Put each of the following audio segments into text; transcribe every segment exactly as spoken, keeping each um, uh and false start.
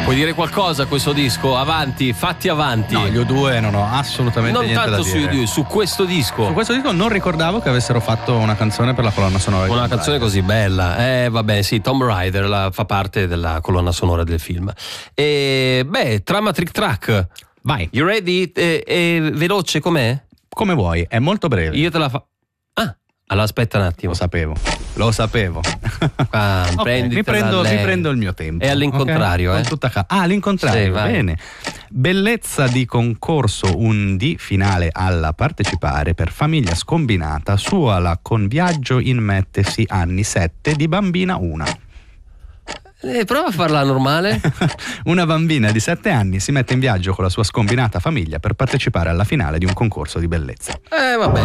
Puoi dire qualcosa a questo disco? Avanti, fatti avanti. No, gli U due non ho assolutamente non niente da tanto dire. su U due, su questo disco. Su questo disco non ricordavo che avessero fatto una canzone per la colonna sonora. Una canzone così bella. Eh vabbè, sì, Tomb Raider la, fa parte della colonna sonora del film. E beh, trama trick track. Vai. You ready? E, e veloce com'è? Come vuoi, è molto breve. Io te la fa. Ah, allora aspetta un attimo. Lo sapevo. Lo sapevo. Ah, Okay, mi, prendo, mi prendo il mio tempo. È all'incontrario, okay? eh? Con tutta ca- ah, all'incontrario, sì, bene. Bellezza di concorso, un D finale alla partecipare per famiglia scombinata, suola con viaggio in mettesi anni sette di bambina una. Eh, prova a farla normale. Una bambina di sette anni si mette in viaggio con la sua scombinata famiglia per partecipare alla finale di un concorso di bellezza. Eh vabbè.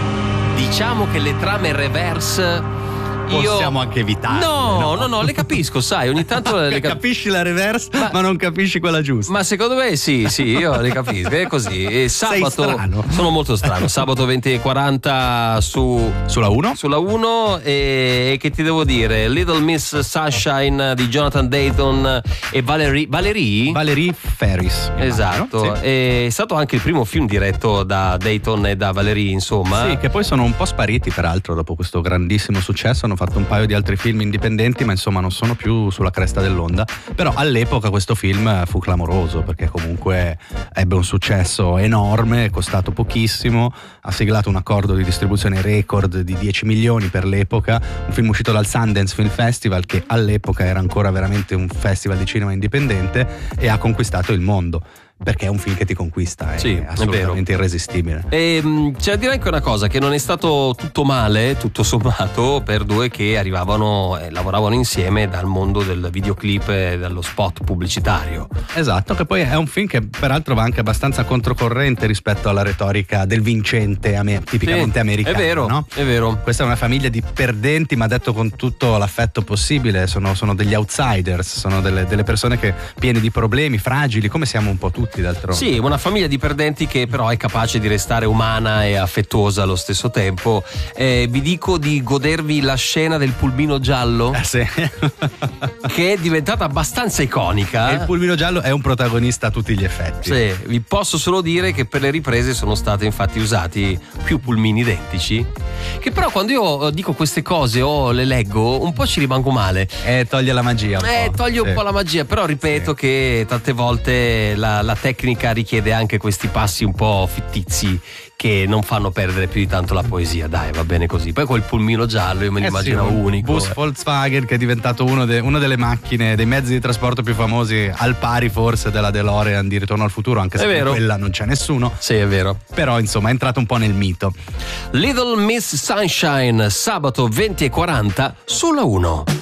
Diciamo che le trame reverse io... possiamo anche evitarle. No, no, no, no, le capisco, sai, ogni tanto le cap- capisci la reverse, ma, ma non capisci quella giusta. Ma secondo me sì, sì, io le capisco, è così. E sabato Sei strano. Sono molto strano. Sabato venti e quaranta su sulla uno? Sulla uno e, e che ti devo dire? Little Miss Sunshine di Jonathan Dayton e Valerie Valerie? Valerie Ferris. Esatto. Sì. È stato anche il primo film diretto da Dayton e da Valerie, insomma. Sì, che poi sono un po' spariti peraltro dopo questo grandissimo successo. Hanno fatto un paio di altri film indipendenti, ma insomma non sono più sulla cresta dell'onda. Però all'epoca questo film fu clamoroso perché comunque ebbe un successo enorme, è costato pochissimo, ha siglato un accordo di distribuzione record di dieci milioni per l'epoca, un film uscito dal Sundance Film Festival, che all'epoca era ancora veramente un festival di cinema indipendente, e ha conquistato il mondo. Perché è un film che ti conquista, è sì, assolutamente è irresistibile. E mh, c'è da dire anche una cosa, che non è stato tutto male, tutto sommato, per due che arrivavano e lavoravano insieme dal mondo del videoclip e dallo spot pubblicitario. Esatto, che poi è un film che peraltro va anche abbastanza controcorrente rispetto alla retorica del vincente ame- tipicamente sì, americano. È vero, no? è vero. Questa è una famiglia di perdenti, ma detto con tutto l'affetto possibile, sono, sono degli outsiders, sono delle, delle persone che piene di problemi, fragili, come siamo un po' tutti. D'altronde. Sì, una famiglia di perdenti che però è capace di restare umana e affettuosa allo stesso tempo. Eh, vi dico di godervi la scena del pulmino giallo, eh sì. che è diventata abbastanza iconica. E il pulmino giallo è un protagonista a tutti gli effetti. Sì, vi posso solo dire che per le riprese sono stati infatti usati più pulmini identici, che però quando io dico queste cose o le leggo un po' ci rimango male. Eh, toglie la magia un Eh, po'. toglie un sì. po' la magia, però ripeto sì. che tante volte la, la tecnica richiede anche questi passi un po' fittizi che non fanno perdere più di tanto la poesia. Dai, va bene così. Poi quel pulmino giallo io me Eh l'immagino sì, un unico. bus Volkswagen che è diventato uno de, una delle macchine, dei mezzi di trasporto più famosi, al pari forse della DeLorean di Ritorno al futuro, anche se È vero. quella non c'è nessuno. Sì, è vero. Però insomma è entrato un po' nel mito. Little Miss Sunshine, sabato venti e quaranta sulla uno.